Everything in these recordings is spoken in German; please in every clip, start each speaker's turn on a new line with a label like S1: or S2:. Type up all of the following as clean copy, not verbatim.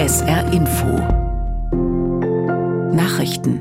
S1: SR Info Nachrichten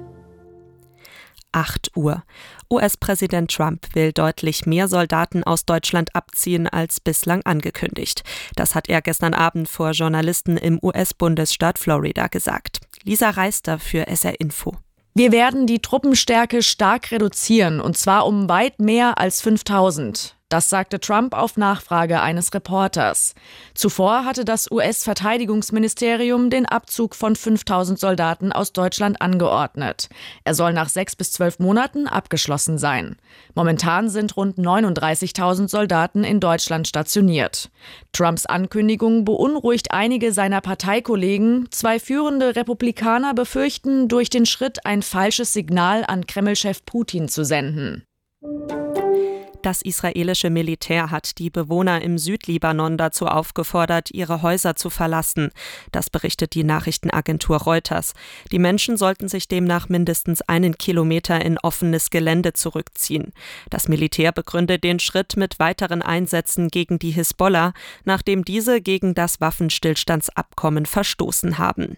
S2: 8 Uhr. US-Präsident Trump will deutlich mehr Soldaten aus Deutschland abziehen als bislang angekündigt. Das hat er gestern Abend vor Journalisten im US-Bundesstaat Florida gesagt. Lisa Reister für SR Info.
S3: Wir werden die Truppenstärke stark reduzieren, und zwar um weit mehr als 5.000. Das sagte Trump auf Nachfrage eines Reporters. Zuvor hatte das US-Verteidigungsministerium den Abzug von 5.000 Soldaten aus Deutschland angeordnet. Er soll nach 6 bis 12 Monaten abgeschlossen sein. Momentan sind rund 39.000 Soldaten in Deutschland stationiert. Trumps Ankündigung beunruhigt einige seiner Parteikollegen. 2 führende Republikaner befürchten, durch den Schritt ein falsches Signal an Kreml-Chef Putin zu senden.
S2: Das israelische Militär hat die Bewohner im Südlibanon dazu aufgefordert, ihre Häuser zu verlassen. Das berichtet die Nachrichtenagentur Reuters. Die Menschen sollten sich demnach mindestens 1 Kilometer in offenes Gelände zurückziehen. Das Militär begründet den Schritt mit weiteren Einsätzen gegen die Hisbollah, nachdem diese gegen das Waffenstillstandsabkommen verstoßen haben.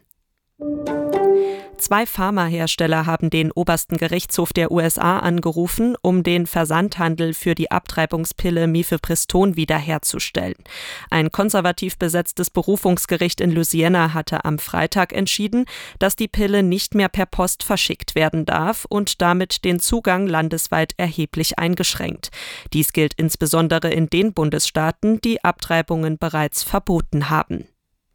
S2: 2 Pharmahersteller haben den obersten Gerichtshof der USA angerufen, um den Versandhandel für die Abtreibungspille Mifepriston wiederherzustellen. Ein konservativ besetztes Berufungsgericht in Louisiana hatte am Freitag entschieden, dass die Pille nicht mehr per Post verschickt werden darf und damit den Zugang landesweit erheblich eingeschränkt. Dies gilt insbesondere in den Bundesstaaten, die Abtreibungen bereits verboten haben.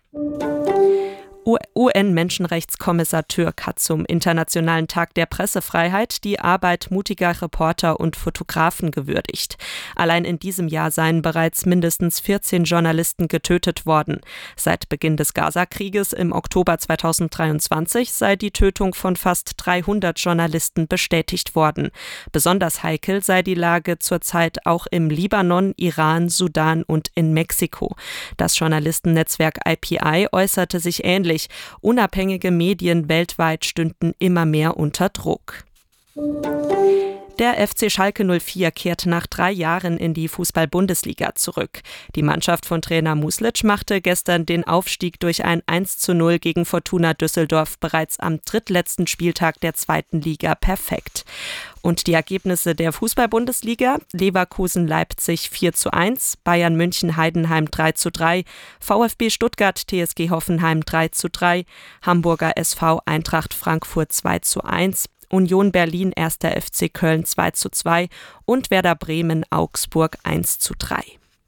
S2: UN-Menschenrechtskommissar Türk hat zum Internationalen Tag der Pressefreiheit die Arbeit mutiger Reporter und Fotografen gewürdigt. Allein in diesem Jahr seien bereits mindestens 14 Journalisten getötet worden. Seit Beginn des Gaza-Krieges im Oktober 2023 sei die Tötung von fast 300 Journalisten bestätigt worden. Besonders heikel sei die Lage zurzeit auch im Libanon, Iran, Sudan und in Mexiko. Das Journalistennetzwerk IPI äußerte sich ähnlich. Unabhängige Medien weltweit stünden immer mehr unter Druck. Der FC Schalke 04 kehrt nach 3 Jahren in die Fußball-Bundesliga zurück. Die Mannschaft von Trainer Muslic machte gestern den Aufstieg durch ein 1:0 gegen Fortuna Düsseldorf bereits am drittletzten Spieltag der 2. Liga perfekt. Und die Ergebnisse der Fußball-Bundesliga: Leverkusen-Leipzig 4:1, Bayern München-Heidenheim 3:3, VfB Stuttgart-TSG Hoffenheim 3:3, Hamburger SV Eintracht Frankfurt 2:1, Union Berlin 1. FC Köln 2:2 und Werder Bremen Augsburg 1:3.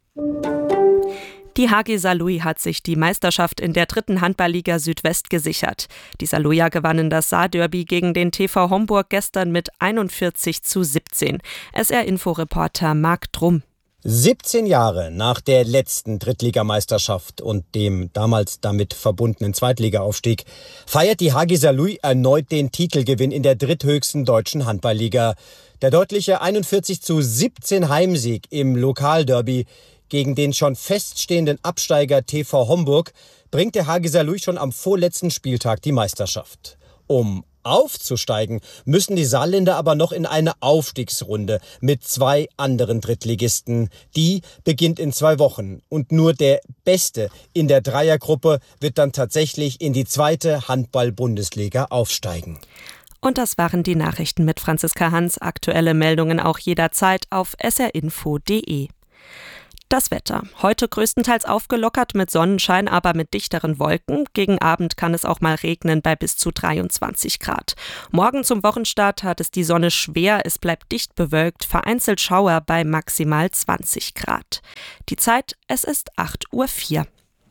S2: Die HG Saarlouis hat sich die Meisterschaft in der 3. Handballliga Südwest gesichert. Die Saarlouier gewannen das Saarderby gegen den TV Homburg gestern mit 41:17. SR-Info-Reporter Marc Drumm.
S4: 17 Jahre nach der letzten Drittligameisterschaft und dem damals damit verbundenen Zweitligaaufstieg feiert die HG Saarlouis erneut den Titelgewinn in der dritthöchsten deutschen Handballliga. Der deutliche 41:17 Heimsieg im Lokalderby gegen den schon feststehenden Absteiger TV Homburg bringt der HG Saarlouis schon am vorletzten Spieltag die Meisterschaft. Um aufzusteigen, müssen die Saarländer aber noch in eine Aufstiegsrunde mit 2 anderen Drittligisten. Die beginnt in 2 Wochen und nur der Beste in der Dreiergruppe wird dann tatsächlich in die 2. Handball-Bundesliga aufsteigen.
S2: Und das waren die Nachrichten mit Franziska Hans. Aktuelle Meldungen auch jederzeit auf srinfo.de. Das Wetter. Heute größtenteils aufgelockert mit Sonnenschein, aber mit dichteren Wolken. Gegen Abend kann es auch mal regnen bei bis zu 23 Grad. Morgen zum Wochenstart hat es die Sonne schwer. Es bleibt dicht bewölkt, vereinzelt Schauer bei maximal 20 Grad. Die Zeit, es ist 8:04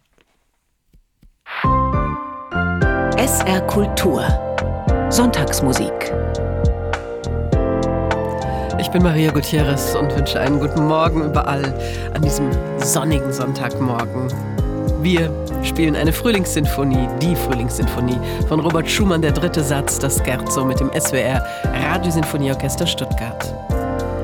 S1: Uhr. SR Kultur. Sonntagsmusik.
S5: Ich bin Maria Gutierrez und wünsche einen guten Morgen überall an diesem sonnigen Sonntagmorgen. Wir spielen eine Frühlingssinfonie, die Frühlingssinfonie von Robert Schumann, der 3. Satz, das Scherzo mit dem SWR Radiosinfonieorchester Stuttgart.